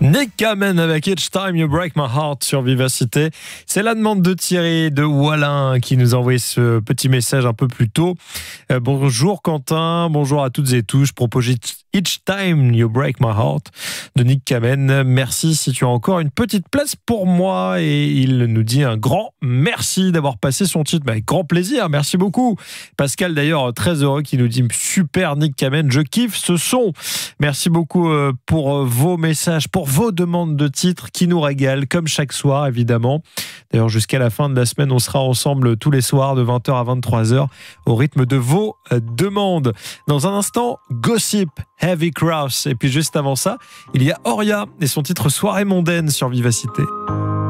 Nick Kamen avec Each Time You Break My Heart sur Vivacité. C'est la demande de Thierry de Wallin qui nous a envoyé ce petit message un peu plus tôt. Bonjour Quentin, bonjour à toutes et tous. Je propose Each Time You Break My Heart de Nick Kamen. Merci si tu as encore une petite place pour moi. Et il nous dit un grand merci d'avoir passé son titre. Avec grand plaisir, merci beaucoup. Pascal d'ailleurs très heureux qui nous dit super Nick Kamen, je kiffe ce son. Merci beaucoup pour vos messages, pour vos demandes de titres qui nous régalent comme chaque soir évidemment. D'ailleurs jusqu'à la fin de la semaine on sera ensemble tous les soirs de 20h à 23h au rythme de vos demandes. Dans un instant Gossip, Heavy Cross et puis juste avant ça il y a Oria et son titre Soirée mondaine sur Vivacité.